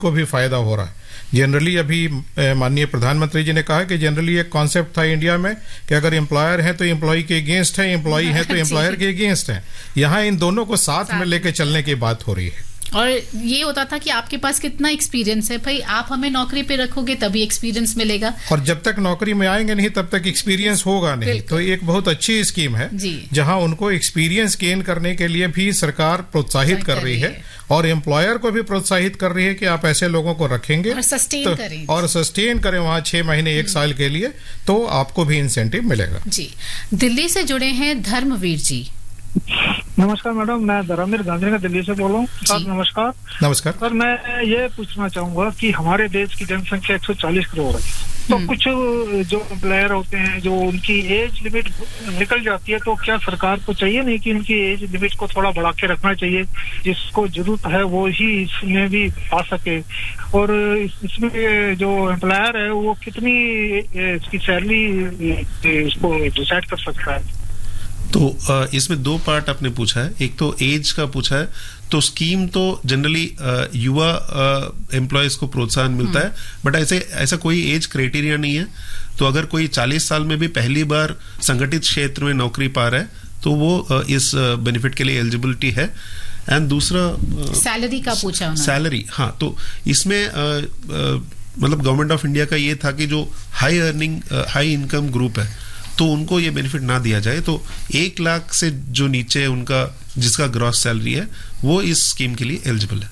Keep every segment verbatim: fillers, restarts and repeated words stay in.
को भी फायदा हो रहा है। जनरली अभी माननीय प्रधानमंत्री जी ने कहा कि जनरली एक कॉन्सेप्ट था इंडिया में कि अगर एम्प्लॉयर है तो एम्प्लॉय के अगेंस्ट है, एम्प्लॉय है तो एम्प्लॉयर के अगेंस्ट है। यहाँ इन दोनों को साथ में लेके चलने की बात हो रही है। और ये होता था कि आपके पास कितना एक्सपीरियंस है, भाई आप हमें नौकरी पे रखोगे तभी एक्सपीरियंस मिलेगा, और जब तक नौकरी में आएंगे नहीं तब तक एक्सपीरियंस होगा नहीं। तो एक बहुत अच्छी स्कीम है जहां उनको एक्सपीरियंस गेन करने के लिए भी सरकार प्रोत्साहित कर रही है और एम्प्लॉयर को भी प्रोत्साहित कर रही है कि आप ऐसे लोगों को रखेंगे और सस्टेन तो, करें और सस्टेन करें वहां छह महीने एक साल के लिए, तो आपको भी इंसेंटिव मिलेगा। जी, दिल्ली से जुड़े हैं धर्मवीर जी। नमस्कार मैडम, मैं धर्मवीर गांधी दिल्ली से बोल रहा हूँ। सर नमस्कार। नमस्कार सर, मैं ये पूछना चाहूंगा कि हमारे देश की जनसंख्या एक सौ चालीस करोड़ है, तो कुछ जो एम्प्लॉयर होते हैं जो उनकी एज लिमिट निकल जाती है, तो क्या सरकार को चाहिए नहीं कि उनकी एज लिमिट को थोड़ा बढ़ा के रखना चाहिए, जिसको जरूरत है वो ही इसमें भी आ सके। और इसमें जो एम्प्लॉयर है वो कितनी इसकी सैलरी इसको डिसाइड कर सकता है? तो इसमें दो पार्ट आपने पूछा है, एक तो एज का पूछा है। तो स्कीम तो जनरली युवा एम्प्लॉयज को प्रोत्साहन मिलता है, बट ऐसे ऐसा कोई एज क्राइटेरिया नहीं है। तो अगर कोई चालीस साल में भी पहली बार संगठित क्षेत्र में नौकरी पा रहा है तो वो इस बेनिफिट के लिए एलिजिबिलिटी है। एंड दूसरा सैलरी का पूछा उन्होंने। सैलरी, हाँ, तो इसमें आ, आ, मतलब गवर्नमेंट ऑफ इंडिया का ये था कि जो high earning high income group है तो उनको ये बेनिफिट ना दिया जाए। तो एक लाख से जो नीचे उनका जिसका ग्रॉस सैलरी है वो इस स्कीम के लिए एलिजिबल है।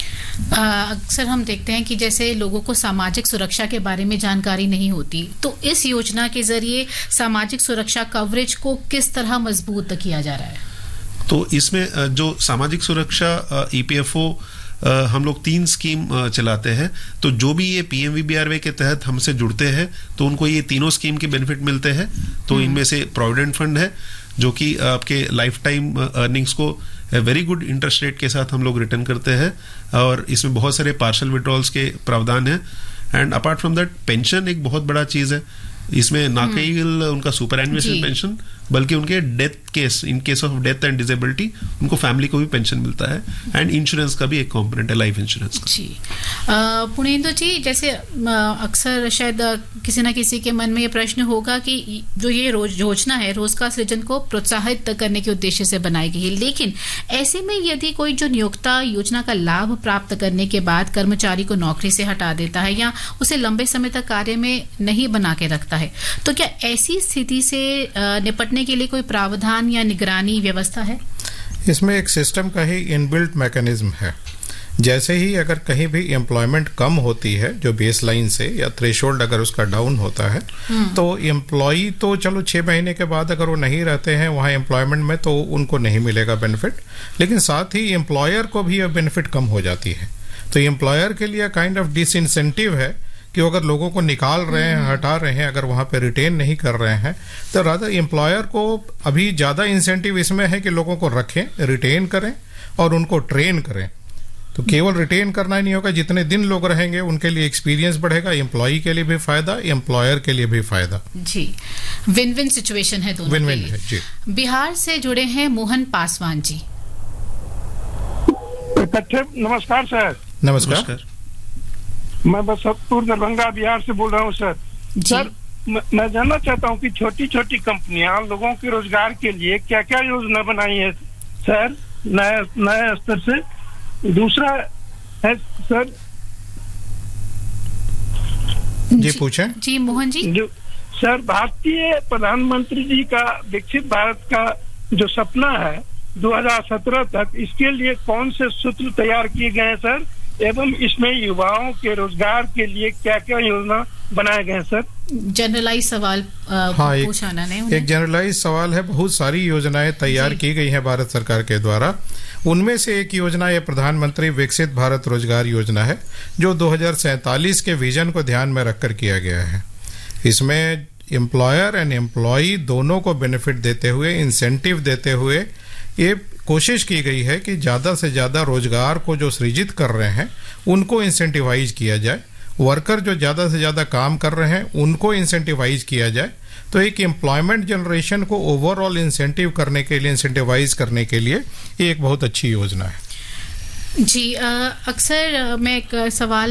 अक्सर हम देखते हैं कि जैसे लोगों को सामाजिक सुरक्षा के बारे में जानकारी नहीं होती, तो इस योजना के जरिए सामाजिक सुरक्षा कवरेज को किस तरह मजबूत किया जा रहा है? तो इसमें जो सामाजिक सुरक्षा ईपीएफओ हम लोग तीन स्कीम चलाते हैं। तो जो भी ये पीएमवीबीआरवाई के तहत हमसे जुड़ते हैं तो उनको ये तीनों स्कीम के बेनिफिट मिलते हैं। तो इनमें से प्रोविडेंट फंड है जो कि आपके लाइफ टाइम अर्निंग्स को वेरी गुड इंटरेस्ट रेट के साथ हम लोग रिटर्न करते हैं, और इसमें बहुत सारे पार्शल विड्रॉल्स के प्रावधान है। And apart from that pension एक बहुत बड़ा चीज है। इसमें ना केवल उनका सुपर एनुअल पेंशन बल्कि उनके death case, in case of death and disability, उनको फैमिली को भी पेंशन मिलता है। एंड इंश्योरेंस का भी एक कंपोनेंट है, लाइफ इंश्योरेंस का। जी, पुणेंदु जी, जैसे अक्सर शायद किसी ना किसी के मन में ये प्रश्न होगा कि जो ये रोज योजना है रोजगार सृजन को प्रोत्साहित करने के उद्देश्य से बनाई गई है, लेकिन ऐसे में यदि कोई जो नियोक्ता योजना का लाभ प्राप्त करने के बाद कर्मचारी को नौकरी से हटा देता है या उसे लंबे समय तक कार्य में नहीं बना के रखता है, तो क्या ऐसी स्थिति से निपटने के लिए कोई प्रावधान या निगरानी व्यवस्था है? इसमें एक सिस्टम का ही इनबिल्ट मैकेनिज्म है। जैसे ही अगर कहीं भी एम्प्लॉयमेंट कम होती है जो बेस लाइन से, या थ्रेशोल्ड अगर उसका डाउन होता है, तो एम्प्लॉई तो चलो छह महीने के बाद अगर वो नहीं रहते हैं वहां एम्प्लॉयमेंट में तो उनको नहीं मिलेगा बेनिफिट, लेकिन साथ ही एम्प्लॉयर को भी यह बेनिफिट कम हो जाती है। तो एम्प्लॉयर के लिए काइंड ऑफ डिसइंसेंटिव है कि अगर लोगों को निकाल रहे हैं, हटा रहे हैं, अगर वहां पे रिटेन नहीं कर रहे हैं, तो रादर एम्प्लॉयर को अभी ज्यादा इंसेंटिव इसमें है कि लोगों को रखें, रिटेन करें और उनको ट्रेन करें। तो केवल रिटेन करना ही नहीं होगा, जितने दिन लोग रहेंगे उनके लिए एक्सपीरियंस बढ़ेगा, एम्प्लॉई के लिए भी फायदा, एम्प्लॉयर के लिए भी फायदा। जी, विन विन सिचुएशन है दोनों विन के विन लिए। जी। बिहार से जुड़े हैं मोहन पासवान जी। नमस्कार सर। नमस्कार। मैं बसंतपुर दरभंगा बिहार से बोल रहा हूँ सर। सर, मैं जानना चाहता हूँ कि छोटी छोटी कंपनियां लोगों के रोजगार के लिए क्या क्या योजना बनाई है सर, नए नए स्तर से। दूसरा है सर। जी पूछें। जी मोहन जी। जो सर, भारतीय प्रधानमंत्री जी का विकसित भारत का जो सपना है दो हज़ार सत्रह तक, इसके लिए कौन से सूत्र तैयार किए गए हैं सर, एवं इसमें युवाओं के रोजगार के लिए क्या क्या योजना बनाए गए हैं सर? जनरलाइज सवाल हाँ, पूछा ने एक जनरलाइज सवाल है। बहुत सारी योजनाएं तैयार की गई हैं भारत सरकार के द्वारा। उनमें से एक योजना ये प्रधानमंत्री विकसित भारत रोजगार योजना है जो दो हज़ार सैंतालीस के विजन को ध्यान में रखकर किया गया है। इसमें एम्प्लॉयर एंड एम्प्लॉई दोनों को बेनिफिट देते हुए, इंसेंटिव देते हुए ये कोशिश की गई है कि ज्यादा से ज्यादा रोजगार को जो सृजित कर रहे हैं उनको इंसेंटिवाइज किया जाए, वर्कर जो ज्यादा से ज्यादा काम कर रहे हैं उनको इंसेंटिवाइज किया जाए। तो एक एम्प्लॉयमेंट जनरेशन को ओवरऑल इंसेंटिव करने के लिए, इंसेंटिवाइज करने के लिए ये एक बहुत अच्छी योजना है। जी, अक्सर मैं एक सवाल